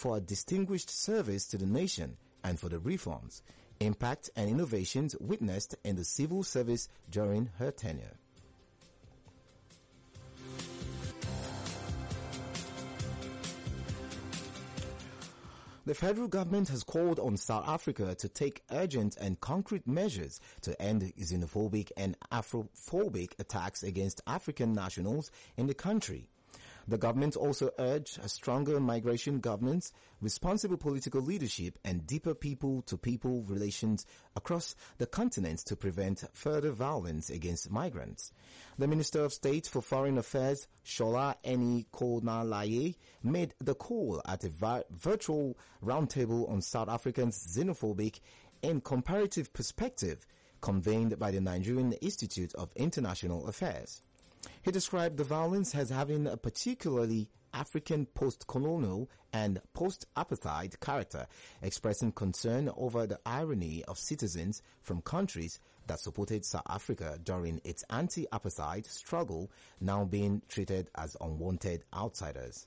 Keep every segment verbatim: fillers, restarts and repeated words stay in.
for a distinguished service to the nation and for the reforms, impact and innovations witnessed in the civil service during her tenure. The federal government has called on South Africa to take urgent and concrete measures to end xenophobic and Afrophobic attacks against African nationals in the country. The government also urged a stronger migration governance, responsible political leadership, and deeper people-to-people relations across the continent to prevent further violence against migrants. The Minister of State for Foreign Affairs, Shola Eni-Konalaye, made the call at a vi- virtual roundtable on South Africa's xenophobic and comparative perspective convened by the Nigerian Institute of International Affairs. He described the violence as having a particularly African post-colonial and post-apartheid character, expressing concern over the irony of citizens from countries that supported South Africa during its anti-apartheid struggle now being treated as unwanted outsiders.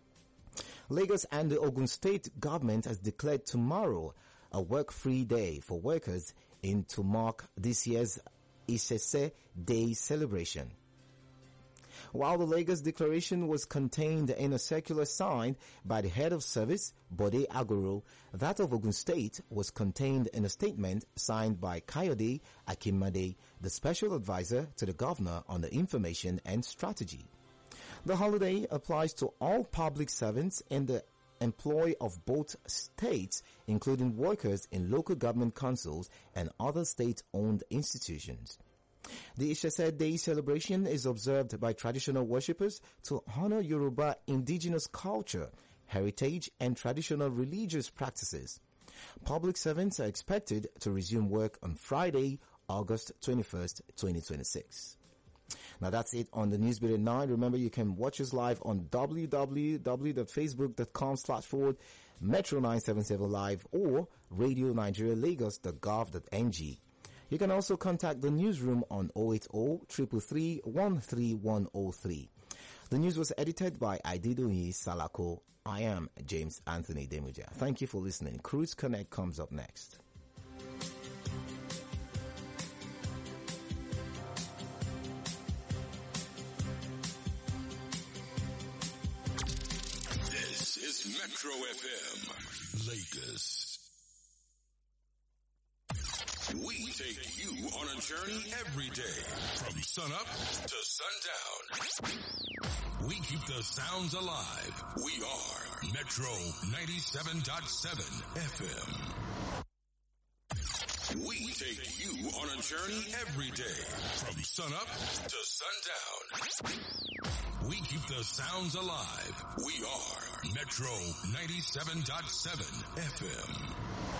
Lagos and the Ogun State government has declared tomorrow a work-free day for workers in to mark this year's Isese Day celebration. While the Lagos declaration was contained in a circular signed by the head of service, Bode Agoro, that of Ogun State was contained in a statement signed by Kayode Akinmade, the special advisor to the governor on the information and strategy. The holiday applies to all public servants in the employ of both states, including workers in local government councils and other state-owned institutions. The Isese Day celebration is observed by traditional worshippers to honor Yoruba indigenous culture, heritage, and traditional religious practices. Public servants are expected to resume work on Friday, August twenty-first, twenty twenty-six. Now that's it on the News Beat at nine. Remember, you can watch us live on w w w dot facebook dot com slash forward Metro nine seven seven live or radio nigeria lagos dot gov dot n g. You can also contact the newsroom on zero eight zero, three three three, one three one zero three. The news was edited by Aididoyi Salako. I am James Anthony Demuja. Thank you for listening. Cruise Connect comes up next. This is Metro F M, Lagos. We take you on a journey every day, from sunup to sundown. We keep the sounds alive. We are Metro ninety-seven point seven F M. We take you on a journey every day, from sunup to sundown. We keep the sounds alive. We are Metro ninety-seven point seven F M.